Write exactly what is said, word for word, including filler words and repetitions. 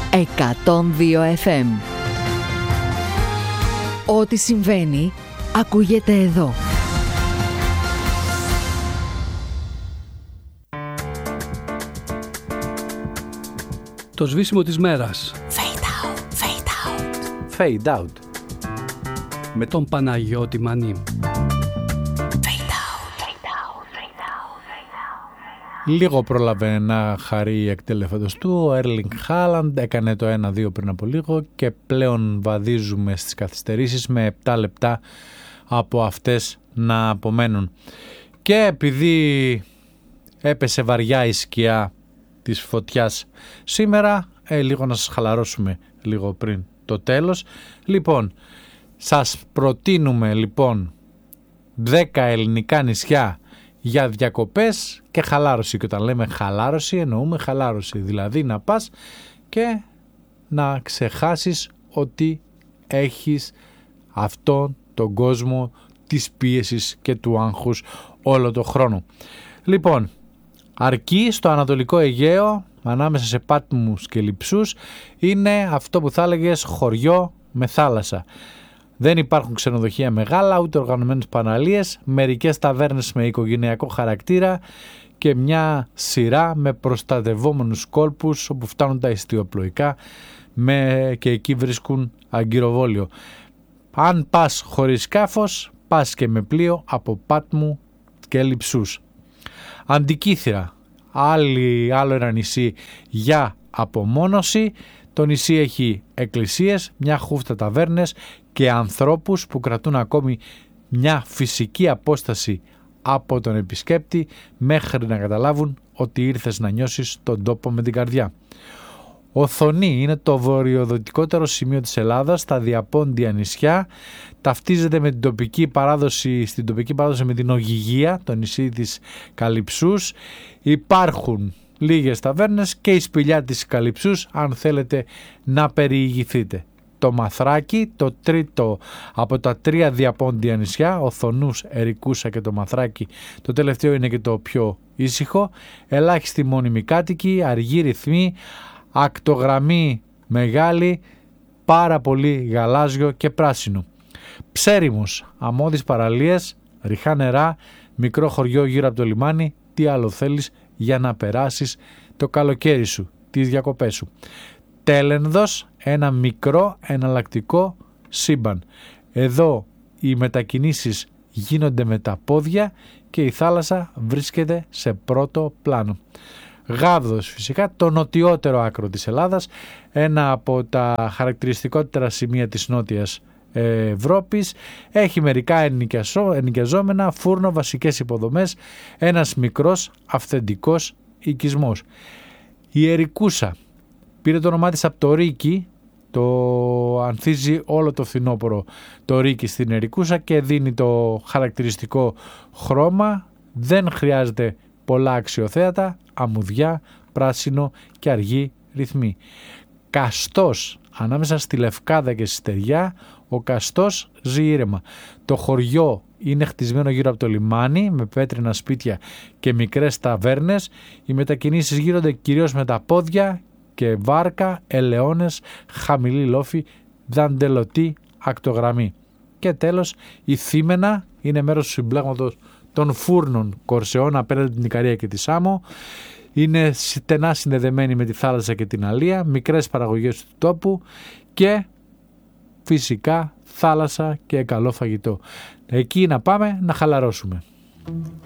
εκατόν δύο εφ εμ. Ό,τι συμβαίνει ακούγεται εδώ. Το σβήσιμο της μέρας. Fade out, fade out. Fade out. Με τον Παναγιώτη Μανί. Λίγο πρόλαβε να χαρεί εκτελέφαντος του. Ο Έρλινγκ Χάλαντ έκανε το ένα δύο πριν από λίγο και πλέον βαδίζουμε στις καθυστερήσεις με επτά λεπτά από αυτές να απομένουν. Και επειδή έπεσε βαριά η σκιά της φωτιάς σήμερα, ε, λίγο να σας χαλαρώσουμε λίγο πριν το τέλος. Λοιπόν, σας προτείνουμε λοιπόν δέκα ελληνικά νησιά για διακοπές και χαλάρωση. Και όταν λέμε χαλάρωση εννοούμε χαλάρωση, δηλαδή να πας και να ξεχάσεις ότι έχεις αυτόν τον κόσμο της πίεσης και του άγχους όλο το χρόνο. Λοιπόν, αρκεί στο Ανατολικό Αιγαίο, ανάμεσα σε Πάτμους και Λειψούς, είναι αυτό που θα έλεγες χωριό με θάλασσα. Δεν υπάρχουν ξενοδοχεία μεγάλα, ούτε οργανωμένες παραλίες, μερικές ταβέρνες με οικογενειακό χαρακτήρα και μια σειρά με προστατευόμενους κόλπους όπου φτάνουν τα εστιοπλοϊκά με, και εκεί βρίσκουν αγκυροβόλιο. Αν πας χωρίς σκάφος, πας και με πλοίο από Πάτμου και Λειψούς. Αντικήθυρα, άλλη, άλλο ένα νησί για απομόνωση. Το νησί έχει εκκλησίες, μια χούφτα ταβέρνες και ανθρώπους που κρατούν ακόμη μια φυσική απόσταση από τον επισκέπτη μέχρι να καταλάβουν ότι ήρθες να νιώσεις τον τόπο με την καρδιά. Οθονή είναι το βορειοδυτικότερο σημείο της Ελλάδας, στα διαπόντια νησιά. Ταυτίζεται με την τοπική παράδοση, στην τοπική παράδοση με την Ωγυγία, το νησί της Καλυψούς. Υπάρχουν λίγες ταβέρνες και η σπηλιά της Καλυψούς αν θέλετε να περιηγηθείτε. Το Μαθράκι, το τρίτο από τα τρία διαπόντια νησιά, Οθονούς, Ερικούσα και το Μαθράκι, το τελευταίο είναι και το πιο ήσυχο. Ελάχιστοι μόνιμοι κάτοικοι, αργοί ρυθμοί, ακτογραμμή μεγάλη, πάρα πολύ γαλάζιο και πράσινο. Ψέριμος, αμμώδεις παραλίες, ριχά νερά, μικρό χωριό γύρω από το λιμάνι. Τι άλλο θέλεις για να περάσεις το καλοκαίρι σου, τις διακοπές σου. Τέλενδος, ένα μικρό εναλλακτικό σύμπαν. Εδώ οι μετακινήσεις γίνονται με τα πόδια και η θάλασσα βρίσκεται σε πρώτο πλάνο. Γάβδος φυσικά, το νοτιότερο άκρο της Ελλάδας, ένα από τα χαρακτηριστικότερα σημεία της Νότιας Ευρώπης. Έχει μερικά ενοικιαζόμενα, φούρνο, βασικές υποδομές, ένας μικρός αυθεντικός οικισμός. Η Ερικούσα πήρε το όνομά της από το Ρίκι, το ανθίζει όλο το φθινόπωρο το Ρίκι στην Ερικούσα και δίνει το χαρακτηριστικό χρώμα. Δεν χρειάζεται πολλά αξιοθέατα, αμμουδιά, πράσινο και αργή ρυθμή. Καστός, ανάμεσα στη Λευκάδα και στη Στεριά, ο Καστός ζει ήρεμα. Το χωριό είναι χτισμένο γύρω από το λιμάνι με πέτρινα σπίτια και μικρές ταβέρνες. Οι μετακινήσεις γίνονται κυρίως με τα πόδια και βάρκα, ελαιώνες, χαμηλή λόφη, δαντελωτή, ακτογραμμή. Και τέλος, η Θήμενα είναι μέρος του συμπλέγματος των φούρνων Κορσεών απέναντι την Ικαρία και τη Σάμο. Είναι στενά συνδεδεμένη με τη θάλασσα και την αλία, μικρές παραγωγές του τόπου και φυσικά θάλασσα και καλό φαγητό. Εκεί να πάμε να χαλαρώσουμε.